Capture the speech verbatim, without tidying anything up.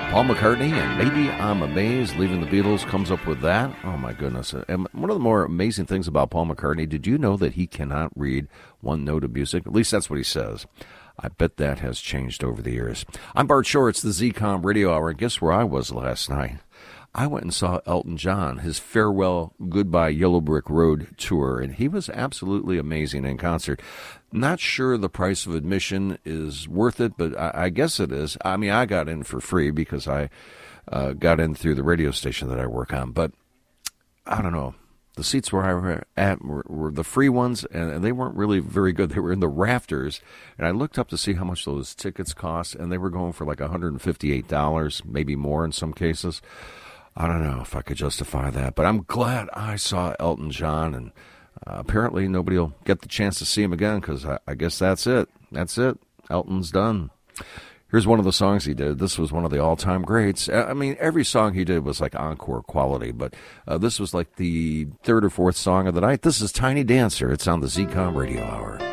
Paul McCartney and Maybe I'm Amazed, leaving the Beatles, comes up with that. Oh, my goodness. And one of the more amazing things about Paul McCartney, did you know that he cannot read one note of music? At least that's what he says. I bet that has changed over the years. I'm Bart Shore. It's the Z COM Radio Hour. And guess where I was last night? I went and saw Elton John, his farewell Goodbye Yellow Brick Road tour, and he was absolutely amazing in concert. Not sure the price of admission is worth it, but I, I guess it is. I mean, I got in for free because I uh, got in through the radio station that I work on, but I don't know. The seats where I were at were, were the free ones, and they weren't really very good. They were in the rafters, and I looked up to see how much those tickets cost, and they were going for like one hundred fifty-eight dollars, maybe more in some cases. I don't know if I could justify that, but I'm glad I saw Elton John, and uh, apparently nobody will get the chance to see him again because I, I guess that's it. That's it. Elton's done. Here's one of the songs he did. This was one of the all-time greats. I mean, every song he did was like encore quality, but uh, this was like the third or fourth song of the night. This is Tiny Dancer. It's on the Z COM Radio Hour.